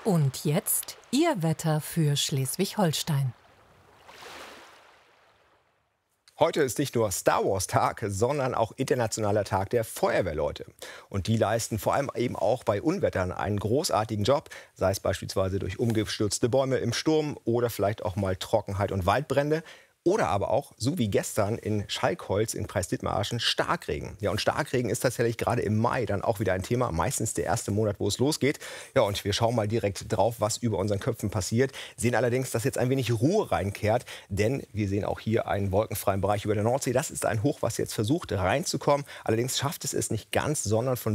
Und jetzt Ihr Wetter für Schleswig-Holstein. Heute ist nicht nur Star Wars Tag, sondern auch Internationaler Tag der Feuerwehrleute. Und die leisten vor allem eben auch bei Unwettern einen großartigen Job, sei es beispielsweise durch umgestürzte Bäume im Sturm oder vielleicht auch mal Trockenheit und Waldbrände. Oder aber auch, so wie gestern in Schalkholz in Preis-Dithmarschen, Starkregen. Ja, und Starkregen ist tatsächlich gerade im Mai dann auch wieder ein Thema. Meistens der erste Monat, wo es losgeht. Ja, und wir schauen mal direkt drauf, was über unseren Köpfen passiert. Sehen allerdings, dass jetzt ein wenig Ruhe reinkehrt. Denn wir sehen auch hier einen wolkenfreien Bereich über der Nordsee. Das ist ein Hoch, was jetzt versucht reinzukommen. Allerdings schafft es nicht ganz, sondern von